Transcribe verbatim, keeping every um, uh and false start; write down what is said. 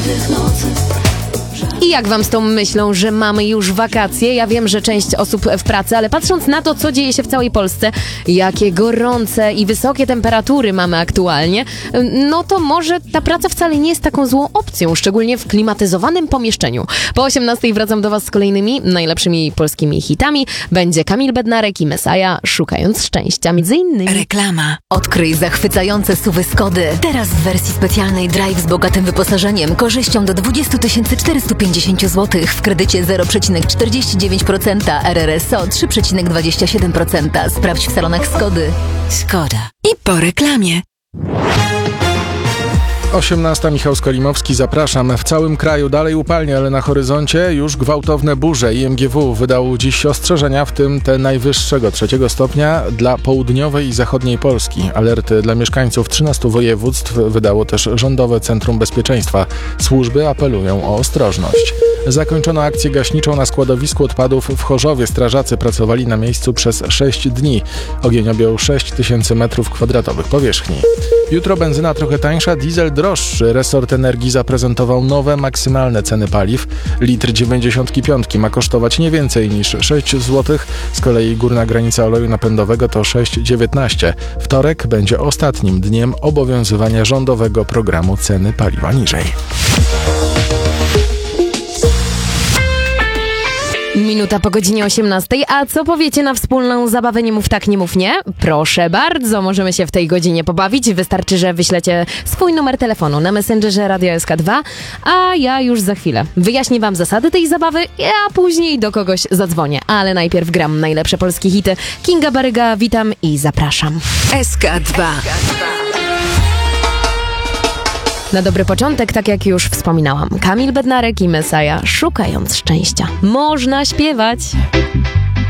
I jak wam z tą myślą, że mamy już wakacje? Ja wiem, że część osób w pracy, ale patrząc na to, co dzieje się w całej Polsce, jakie gorące i wysokie temperatury mamy aktualnie, no to może ta praca wcale nie jest taką złą opcją, szczególnie w klimatyzowanym pomieszczeniu. Po osiemnastej wracam do was z kolejnymi najlepszymi polskimi hitami. Będzie Kamil Bednarek i Messiah, Szukając Szczęścia, między innymi. Reklama. Odkryj zachwycające S U V-y Skody. Teraz w wersji specjalnej Drive z bogatym wyposażeniem, korzyścią do dwadzieścia tysięcy czterysta pięćdziesiąt złotych w kredycie zero przecinek czterdzieści dziewięć procent, R R S O trzy przecinek dwadzieścia siedem procent. Sprawdź w salonach Skody. Skoda. I po reklamie. osiemnasta, Michał Skolimowski, zapraszam. W całym kraju dalej upalnie, ale na horyzoncie już gwałtowne burze. I M G W wydał dziś ostrzeżenia, w tym te najwyższego, trzeciego stopnia dla południowej i zachodniej Polski. Alerty dla mieszkańców trzynastu województw wydało też Rządowe Centrum Bezpieczeństwa. Służby apelują o ostrożność. Zakończono akcję gaśniczą na składowisku odpadów w Chorzowie. Strażacy pracowali na miejscu przez sześć dni. Ogień objął sześć tysięcy metrów kwadratowych powierzchni. Jutro benzyna trochę tańsza, diesel droższy. Resort Energii zaprezentował nowe maksymalne ceny paliw. Litr dziewięćdziesiątki piątki ma kosztować nie więcej niż sześć złotych. Z kolei górna granica oleju napędowego to sześć dziewiętnaście. Wtorek będzie ostatnim dniem obowiązywania rządowego programu ceny paliwa niżej. Minuta po godzinie osiemnastej. A co powiecie na wspólną zabawę Nie mów tak, nie mów nie? Proszę bardzo, możemy się w tej godzinie pobawić. Wystarczy, że wyślecie swój numer telefonu na Messengerze Radio S K dwa, a ja już za chwilę wyjaśnię wam zasady tej zabawy, a później do kogoś zadzwonię. Ale najpierw gram najlepsze polskie hity. Kinga Baryga, witam i zapraszam. S K dwa. Na dobry początek, tak jak już wspominałam, Kamil Bednarek i Messiah, Szukając Szczęścia. Można śpiewać.